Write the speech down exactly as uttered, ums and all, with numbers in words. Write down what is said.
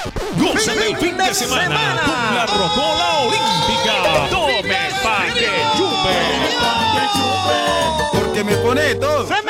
Goza del fin de semana con la Rocola Olímpica. Tome pa' que chupe. Porque me pone todo.